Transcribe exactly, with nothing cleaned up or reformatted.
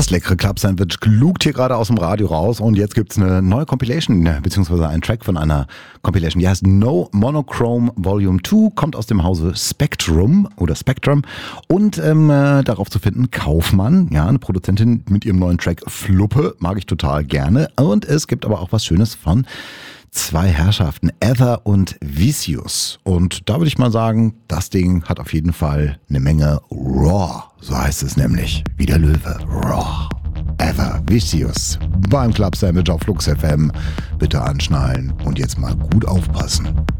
Das leckere Club-Sandwich lugt hier gerade aus dem Radio raus und jetzt gibt's eine neue Compilation, beziehungsweise einen Track von einer Compilation, die heißt No Monochrome Volume zwei, kommt aus dem Hause Spectrum oder Spectrum und ähm, äh, darauf zu finden Kaufmann, ja, eine Produzentin mit ihrem neuen Track Fluppe, mag ich total gerne, und es gibt aber auch was Schönes von zwei Herrschaften, Ether und Vicious. Und da würde ich mal sagen, das Ding hat auf jeden Fall eine Menge Raw. So heißt es nämlich. Wie der Löwe. Raw. Ether, Vicious. Beim Club Sandwich auf Flux F M. Bitte anschnallen und jetzt mal gut aufpassen.